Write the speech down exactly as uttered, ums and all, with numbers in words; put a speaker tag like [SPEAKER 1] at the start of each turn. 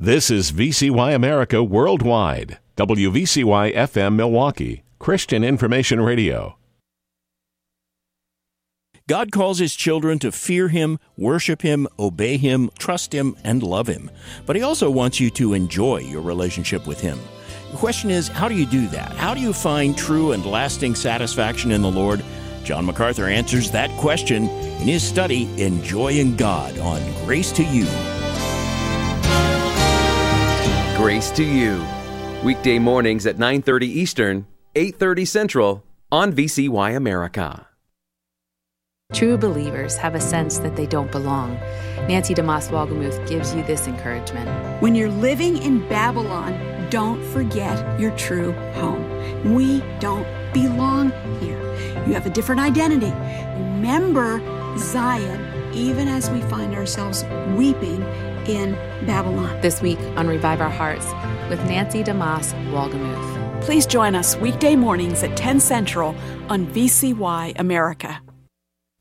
[SPEAKER 1] This is V C Y America Worldwide, W V C Y F M Milwaukee, Christian Information Radio.
[SPEAKER 2] God calls His children to fear Him, worship Him, obey Him, trust Him, and love Him. But He also wants you to enjoy your relationship with Him. The question is, how do you do that? How do you find true and lasting satisfaction in the Lord? John MacArthur answers that question in his study, Enjoying God, on Grace to You.
[SPEAKER 3] Grace to You. Weekday mornings at nine thirty Eastern, eight thirty Central, on V C Y America.
[SPEAKER 4] True believers have a sense that they don't belong. Nancy DeMoss Wolgemuth gives you this encouragement.
[SPEAKER 5] When you're living in Babylon, don't forget your true home. We don't belong here. You have a different identity. Remember Zion, even as we find ourselves weeping in Babylon.
[SPEAKER 4] This week on Revive Our Hearts with Nancy DeMoss Wolgemuth.
[SPEAKER 5] Please join us weekday mornings at ten Central on V C Y America.